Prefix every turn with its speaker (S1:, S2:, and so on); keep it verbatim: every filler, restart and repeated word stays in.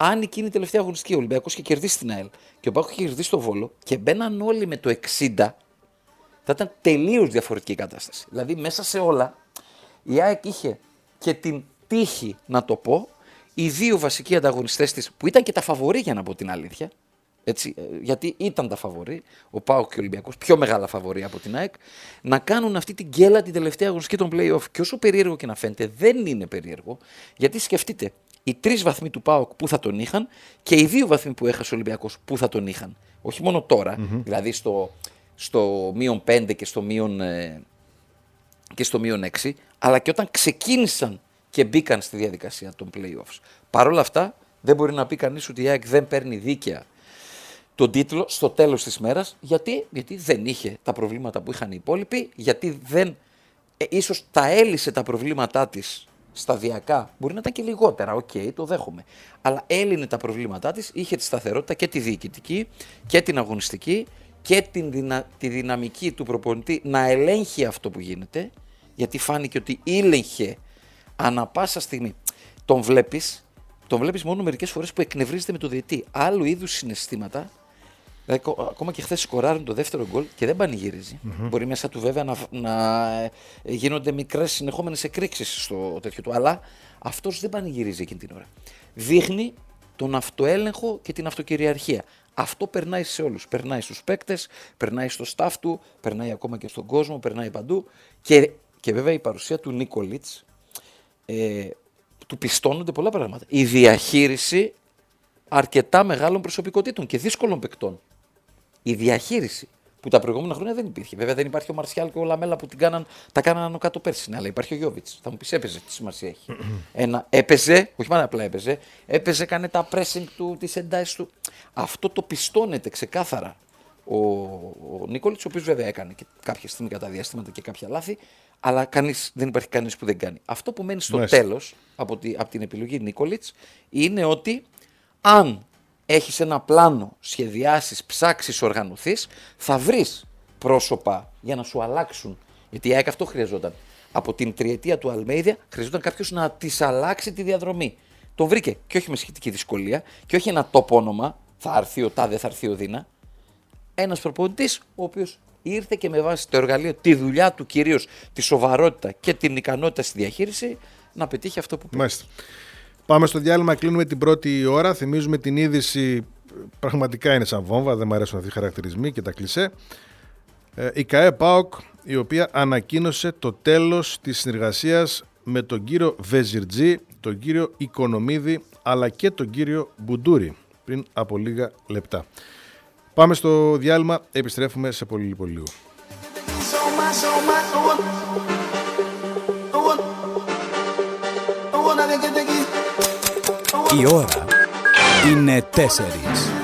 S1: αν εκείνη η τελευταία αγωνιστική ο Ολυμπιακός και κερδίσει την ΑΕΛ και ο ΠΑΟΚ είχε κερδίσει το Βόλο και μπαίναν όλοι με το εξήντα, θα ήταν τελείως διαφορετική κατάσταση. Δηλαδή μέσα σε όλα η ΑΕΚ είχε και την τύχη, να το πω, οι δύο βασικοί ανταγωνιστές της, που ήταν και τα φαβορί για να πω την αλήθεια, έτσι, γιατί ήταν τα φαβορί, ο ΠΑΟΚ και ο Ολυμπιακός, πιο μεγάλα φαβορί από την ΑΕΚ, να κάνουν αυτή την γκέλα την τελευταία αγωνιστική των play-off. Και όσο περίεργο και να φαίνεται, δεν είναι περίεργο, γιατί σκεφτείτε, οι τρεις βαθμοί του ΠΑΟΚ που θα τον είχαν και οι δύο βαθμοί που έχασε ο Ολυμπιακός που θα τον είχαν. Όχι μόνο τώρα, mm-hmm. δηλαδή στο, στο μείον πέντε και στο μείον, ε, και στο μείον έξι, αλλά και όταν ξεκίνησαν και μπήκαν στη διαδικασία των play-offs. Παρ' όλα αυτά, δεν μπορεί να πει κανείς ότι η ΑΕΚ δεν παίρνει δίκαια τον τίτλο στο τέλος της μέρας. Γιατί, γιατί δεν είχε τα προβλήματα που είχαν οι υπόλοιποι, γιατί δεν, ε, ίσως τα έλυσε τα προβλήματά της σταδιακά. Μπορεί να ήταν και λιγότερα, οκ, okay, το δέχομαι. Αλλά έλυνε τα προβλήματά της, είχε τη σταθερότητα και τη διοικητική και την αγωνιστική και την δυνα, τη δυναμική του προπονητή να ελέγχει αυτό που γίνεται, γιατί φάνηκε ότι ήλεγχε ανά πάσα στιγμή. Τον βλέπεις, τον βλέπεις μόνο μερικές φορές που εκνευρίζεται με το διαιτητή. Άλλου είδους συναισθήματα. Δηλαδή, ακόμα και χθες σκοράρουν το δεύτερο γκολ και δεν πανηγυρίζει. Mm-hmm. Μπορεί μέσα του βέβαια να, να γίνονται μικρές συνεχόμενες εκρήξεις στο τέτοιο του. Αλλά αυτός δεν πανηγυρίζει εκείνη την ώρα. Δείχνει τον αυτοέλεγχο και την αυτοκυριαρχία. Αυτό περνάει σε όλους. Περνάει στους παίκτες, περνάει στο staff του, περνάει ακόμα και στον κόσμο, περνάει παντού. Και, και βέβαια η παρουσία του Νίκολιτς, ε, του πιστώνονται πολλά πράγματα. Η διαχείριση αρκετά μεγάλων προσωπικότητων και δύσκολων παικτών. Η διαχείριση που τα προηγούμενα χρόνια δεν υπήρχε. Βέβαια δεν υπάρχει ο Μαρσιάλ και ο Λαμέλα που την κάναν, τα κάναν άνω κάτω πέρσι. Ναι, αλλά υπάρχει ο Γιόβιτς. Θα μου πεις έπαιζε, τι σημασία έχει. Ένα, έπαιζε, όχι μόνο απλά έπαιζε, έπαιζε, έκανε τα pressing του, τις εντάσεις του. Αυτό το πιστώνεται ξεκάθαρα ο, ο Νίκολιτς, ο οποίος βέβαια έκανε και κάποια στιγμή κατά διαστήματα και κάποια λάθη, αλλά κανείς, δεν υπάρχει κανείς που δεν κάνει. Αυτό που μένει στο
S2: Μάλιστα.
S1: τέλος από, τη, από την επιλογή Νίκολιτς είναι ότι αν έχεις ένα πλάνο, σχεδιάσεις, ψάξεις, οργανωθείς, θα βρεις πρόσωπα για να σου αλλάξουν. Γιατί η ΑΕΚ αυτό χρειαζόταν. Από την τριετία του Αλμέιδα χρειαζόταν κάποιος να της αλλάξει τη διαδρομή. Τον βρήκε και όχι με σχετική δυσκολία και όχι ένα τόπόνομα, θα έρθει ο τάδε, θα έρθει ο δίνα. Ένας προπονητής ο οποίος ήρθε και με βάση το εργαλείο, τη δουλειά του κυρίως, τη σοβαρότητα και την ικανότητα στη διαχείριση, να πετύχει αυτό που πετύχει.
S2: Πάμε στο διάλειμμα, κλείνουμε την πρώτη ώρα. Θυμίζουμε την είδηση, πραγματικά είναι σαν βόμβα, δεν μου αρέσουν αυτοί οι χαρακτηρισμοί και τα κλισέ. Ε, η ΚΑΕ ΠΑΟΚ, η οποία ανακοίνωσε το τέλος της συνεργασίας με τον κύριο Βεζιρτζή, τον κύριο Οικονομίδη, αλλά και τον κύριο Μπουντούρη, πριν από λίγα λεπτά. Πάμε στο διάλειμμα, επιστρέφουμε σε πολύ πολύ λίγο.
S3: Η ώρα είναι τέσσερις.